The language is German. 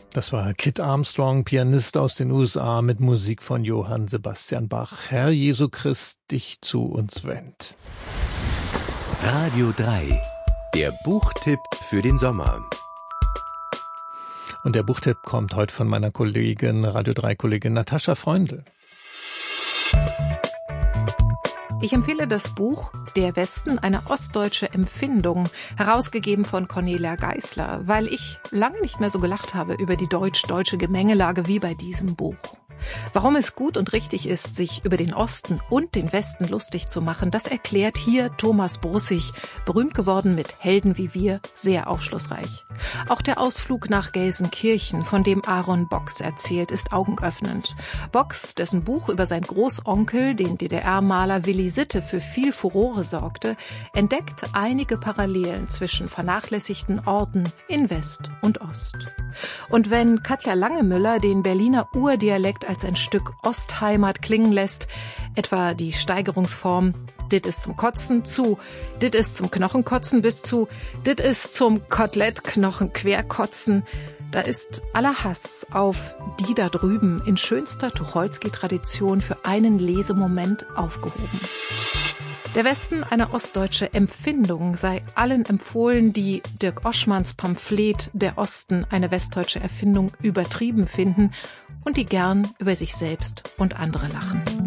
Das war Kit Armstrong, Pianist aus den USA mit Musik von Johann Sebastian Bach. Herr Jesu Christ, dich zu uns wend. Radio 3, der Buchtipp für den Sommer. Und der Buchtipp kommt heute von meiner Kollegin, Radio 3-Kollegin Natascha Freundl. Ich empfehle das Buch Der Westen, eine ostdeutsche Empfindung, herausgegeben von Cornelia Geisler, weil ich lange nicht mehr so gelacht habe über die deutsch-deutsche Gemengelage wie bei diesem Buch. Warum es gut und richtig ist, sich über den Osten und den Westen lustig zu machen, das erklärt hier Thomas Brussig, berühmt geworden mit Helden wie wir, sehr aufschlussreich. Auch der Ausflug nach Gelsenkirchen, von dem Aaron Box erzählt, ist augenöffnend. Box, dessen Buch über seinen Großonkel, den DDR-Maler Willi Sitte, für viel Furore sorgte, entdeckt einige Parallelen zwischen vernachlässigten Orten in West und Ost. Und wenn Katja Langemüller den Berliner Urdialekt als ein Stück Ostheimat klingen lässt, etwa die Steigerungsform dit ist zum Kotzen zu, dit ist zum Knochenkotzen bis zu, dit ist zum Kotelettknochen querkotzen, da ist aller Hass auf die da drüben in schönster Tucholsky-Tradition für einen Lesemoment aufgehoben. Der Westen, eine ostdeutsche Empfindung, sei allen empfohlen, die Dirk Oschmanns Pamphlet Der Osten, eine westdeutsche Erfindung, übertrieben finden und die gern über sich selbst und andere lachen.